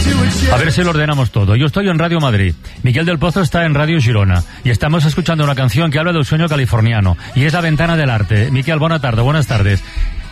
A ver si lo ordenamos todo. Yo estoy en Radio Madrid. Miguel del Pozo está en Radio Girona. Y estamos escuchando una canción que habla del sueño californiano. Y es La ventana del arte. Miquel, buenas tardes.